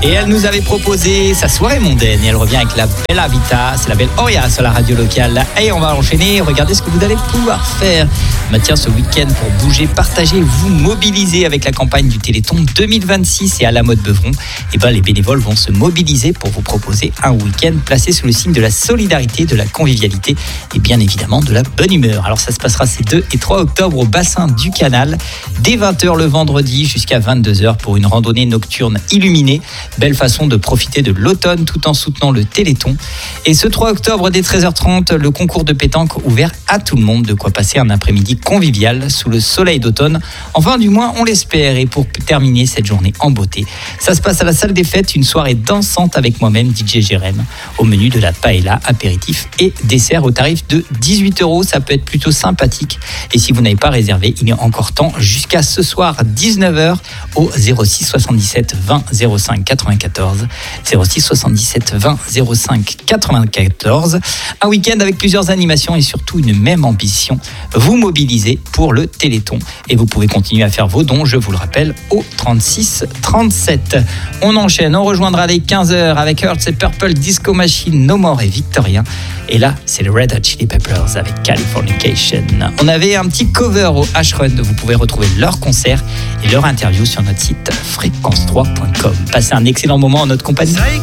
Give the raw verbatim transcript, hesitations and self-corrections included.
Et elle nous avait proposé sa soirée mondaine et elle revient avec la Bella Vita, c'est la belle Oria sur la radio locale. Et on va enchaîner, regardez ce que vous allez pouvoir faire. Bah tiens, ce week-end pour bouger, partager, vous mobiliser avec la campagne du Téléthon deux mille vingt-six et à la mode Beuvron. Et ben les bénévoles vont se mobiliser pour vous proposer un week-end placé sous le signe de la solidarité, de la convivialité et bien évidemment de la bonne humeur. Alors ça se passera ces deux et trois octobre au bassin du Canal, dès vingt heures le vendredi jusqu'à vingt-deux heures pour une randonnée nocturne illuminée. Belle façon de profiter de l'automne tout en soutenant le Téléthon. Et ce trois octobre dès treize heures trente, le concours de pétanque ouvert à tout le monde, de quoi passer un après-midi convivial sous le soleil d'automne. Enfin du moins on l'espère. Et pour terminer cette journée en beauté, ça se passe à la salle des fêtes, une soirée dansante avec moi-même D J Jérém, au menu de la paella, apéritif et dessert au tarif de dix-huit euros. Ça peut être plutôt sympathique. Et si vous n'avez pas réservé, il y a encore temps jusqu'à ce soir dix-neuf heures au zéro six soixante-dix-sept vingt zéro cinq quatre-vingt-quatorze. zéro six soixante-dix-sept vingt zéro cinq quatre-vingt-quatorze. Un week-end avec plusieurs animations et surtout une même ambition, vous mobiliser pour le Téléthon. Et vous pouvez continuer à faire vos dons, je vous le rappelle, au trente-six trente-sept. On enchaîne, on rejoindra les quinze heures avec Hurts et Purple Disco Machine, No More et Victorien. Et là, c'est le Red Hot Chili Peppers avec Californication. On avait un petit cover au H-Run. Vous pouvez retrouver leur concert et leur interview sur notre site fréquence trois point com. Passez un excellent moment en notre compagnie.